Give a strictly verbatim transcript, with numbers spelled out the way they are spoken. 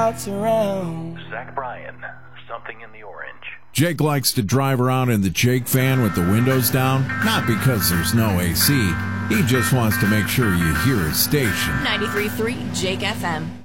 lights around. Zach Bryan, Something in the Orange. Jake likes to drive around in the Jake van with the windows down, not because there's no A C. He just wants to make sure you hear his station. ninety-three point three Jake F M.